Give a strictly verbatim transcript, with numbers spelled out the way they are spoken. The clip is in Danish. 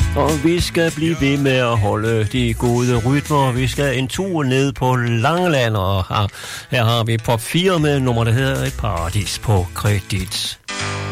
Og vi skal blive ved med at holde de gode rytmer. Vi skal en tur ned på Langeland, og her, her har vi pop fire med nummer, der hedder Et Paradis på Kredit.